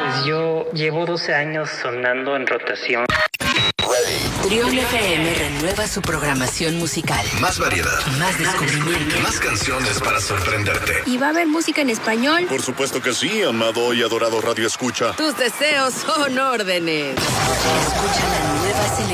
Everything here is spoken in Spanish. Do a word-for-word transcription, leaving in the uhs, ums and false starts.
Pues yo llevo doce años sonando en rotación. Trión F M renueva su programación musical. Más variedad. Más descubrimiento. Más canciones para sorprenderte. ¿Y va a haber música en español? Por supuesto que sí, amado y adorado Radio Escucha. Tus deseos son órdenes. Escucha la nueva selección.